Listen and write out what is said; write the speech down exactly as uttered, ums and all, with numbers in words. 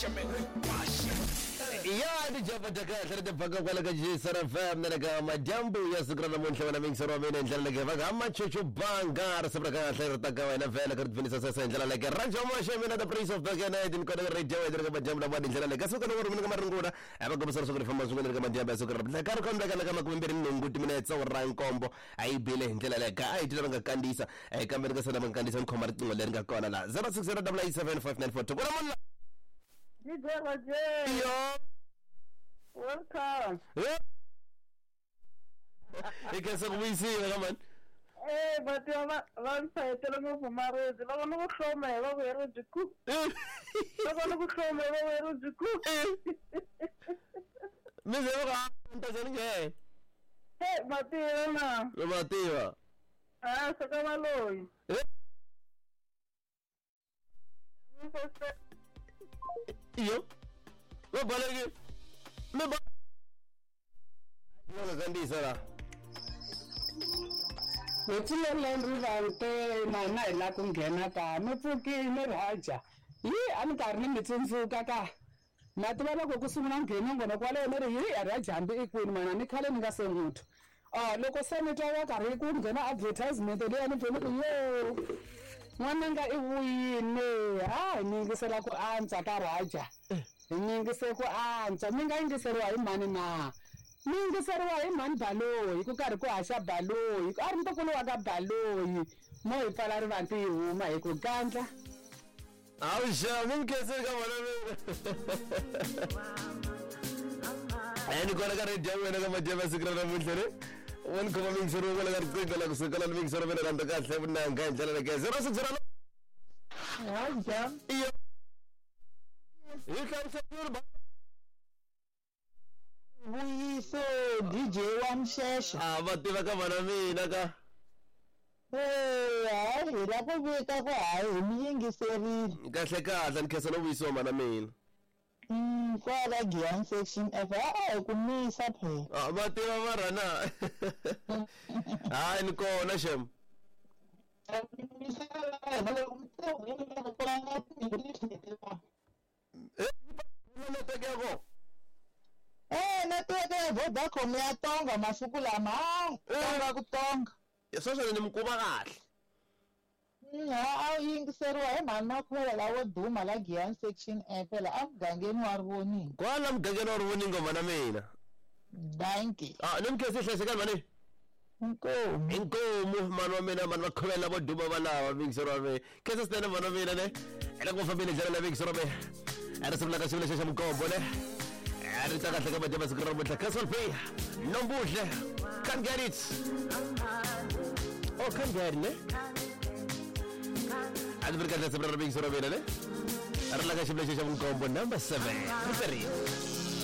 man. Wash it. Ya ni jaba daga tare da faga kwala ga ji sarafa na daga madambu ya sukra na mun shawana min soro min jalla ga faga amma chuchu bangar sabra ga tare ta ga na fela kar fini sa sa jalla ga ranjo mo shemina the prince of the gana din ko da rejo da ga jam da wadin jalla ga sukra wor mun ga marun goda aba ga soro sukra fama sukra ga madamba sukra da kar kon daga ga makum berin nguti mina tsawran kombo ai bele jalla ga ai tira ga kandisa ai kamar ga sana man kandisa ko mar tin wala ga kona la zero six zero eight seven five nine four to gora mun Yo. Welcome. Eh? Ike sa kumisi naman. Eh, but yung lang sa ito lang mo pumarod. Lang ano ko sama eh, lang wero juku. Lang ano ko sama eh, lang wero juku. Misa mo ka, punta sa niya eh. Eh, mati yun na. Lumati ba? Ah, sa Kamaloy. Eh? Iyo? Lo balagi. Me ba? Lo kandi sara. Wetin le rival te na na ila ku nghena ka me pfuki me raja yi ani karni mitsinfu kaka na tiva loko ku sungula nghena ngona kwale me ri yi raja mbi ikwini mana ni khale ni nga se muthu ah loko se mi twa karhi ku nghena advertisement le ani pfuna ku yo n'wananga i vuyini ha ni ngisela ku antswa ka raja ni ngise ku antswa mi nga yingiseriwa hi mani na mi ngiseriwa hi mani Baloyi ku karhi ku haxa Baloyi a ri ntukulu wa ka Baloyi mo hi pfala rivanti hi huma hi ku gandla Ausha mungkese ka mana me. Ani kola ka radio me na majema sikra na multere. One ko ming suru ko lagar ko kala ko kala ming suru me na ka seven na ga jala ke zero six zero. Raja. Iyo. Ikam sa pur ba. Buyiso D J Wamshesha. Ah batti ba ka mana me na ka. Eh, ai ra ko veka ko ai mi yingiseri. Ka se ka dan ke sano wiso mana me. Mm, kwa la Giant section F ai kumisa phe. Ah batti ba mara na. Ah inko na shem. Eh, na teke ko. Eh, nateke Vodacom ya tonga masiku lama. Tonga ku tonga. Sasa ni mkuba kahle. Ya, yingiseriwa hi mani makhwela lawo duma la Giant section F phela amugangeni wa rivoni. Kwala mgangeni wa rivoni ngoma na mina. Danke. Ah, nimkese hlese mani. Inkomo. Inkomo mano mina mano makhwela bo duma balawa mingserwa me. Kese stena mano mina ne. Ela ko family jana la mingserwa me. Era sibla ka sibla shesha mkombo ne. Era taka taka ba jama sikra mutla kasol pay. Nombuhle. Can get it. Oh, can get it ne. Ada berkata sebenarnya mingserwa me ne. Era la ka sibla shesha mkombo number seven. Prepare.